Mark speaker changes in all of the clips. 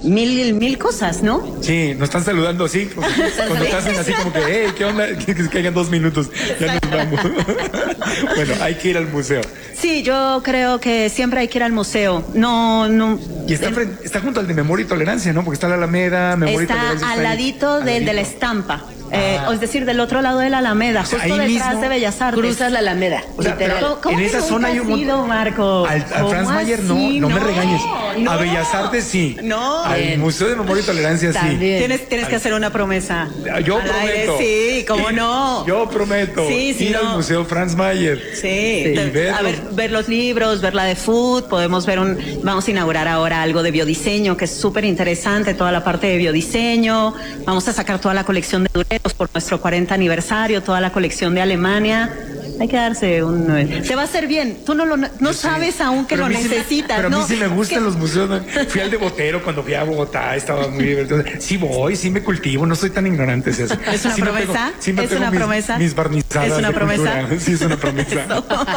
Speaker 1: mil cosas, ¿no?
Speaker 2: Sí, nos están saludando así, cuando te hacen así como que, hey, ¿qué onda? Que caigan 2 minutos, ya nos vamos. Bueno, hay que ir al museo.
Speaker 1: Sí, yo creo que siempre hay que ir al museo. No.
Speaker 2: Y está junto al de Memoria y Tolerancia, ¿no? Porque está la Alameda, Memoria y Tolerancia.
Speaker 1: Está al ladito del de la estampa. Es decir, del otro lado de la Alameda,
Speaker 2: o sea,
Speaker 1: justo detrás mismo, de Bellas Artes.
Speaker 3: Cruzas la Alameda.
Speaker 2: O sea,
Speaker 1: ¿Cómo
Speaker 2: en esa zona hay un montón.
Speaker 1: Marco?
Speaker 2: Al Franz Mayer no me regañes.
Speaker 1: No.
Speaker 2: A Bellas Artes sí.
Speaker 1: No.
Speaker 2: Al Museo de Memoria y Tolerancia
Speaker 3: También.
Speaker 2: sí.
Speaker 1: Tienes que hacer una promesa.
Speaker 2: Yo prometo.
Speaker 1: Sí, ¿cómo no?
Speaker 2: Yo prometo. Ir al Museo Franz Mayer.
Speaker 1: Sí. Ver los libros, ver la de food. Vamos a inaugurar ahora algo de biodiseño, que es súper interesante, toda la parte de biodiseño. Vamos a sacar toda la colección de dureros por nuestro 40 aniversario, toda la colección de Alemania. Hay que darse te va a hacer bien. Tú no sabes aún que lo necesitas.
Speaker 2: Pero a mí sí me gustan los museos. Fui al de Botero cuando fui a Bogotá, estaba muy divertido. Sí voy, sí me cultivo, no soy tan ignorante. ¿Es
Speaker 1: una promesa?
Speaker 2: ¿Es una promesa? Mis barnizadas.
Speaker 1: ¿Es una promesa?
Speaker 2: Sí, es una promesa.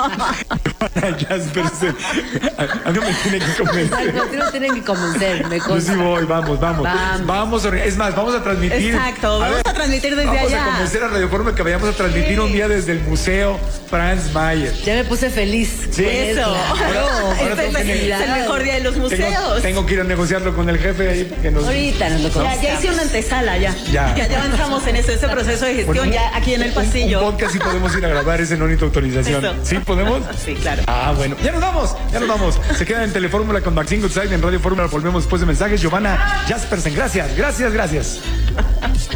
Speaker 2: A mí me tienen que convencer.
Speaker 3: A ti no tienen que convencer, me
Speaker 2: consta. Yo sí voy, vamos. Es más, vamos a transmitir.
Speaker 1: Exacto, vamos a transmitir desde allá.
Speaker 2: Vamos a convencer a Radio Fórmula que vayamos a transmitir un día desde el museo Franz Mayer.
Speaker 3: Ya me puse feliz.
Speaker 1: Sí. Eso.
Speaker 2: Ahora
Speaker 1: es el mejor día de los museos.
Speaker 2: Tengo que ir a negociarlo con el jefe ahí.
Speaker 3: Ahorita nos lo conversamos.
Speaker 1: Ya hice una antesala, ya avanzamos en ese proceso de gestión, ya aquí en el pasillo.
Speaker 2: Un podcast sí podemos ir a grabar, ese no necesita autorización.
Speaker 1: Eso.
Speaker 2: ¿Sí podemos?
Speaker 1: Sí, claro.
Speaker 2: Bueno. Ya nos vamos. Se quedan en Telefórmula con Maxine Goodside en Radio Fórmula. Volvemos después de mensajes. Giovanna Jaspersen, gracias.